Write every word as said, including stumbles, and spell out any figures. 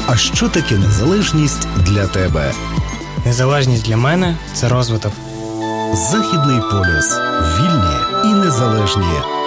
А що таке незалежність для тебе? Незалежність для мене – це розвиток. Західний полюс. Вільні і незалежні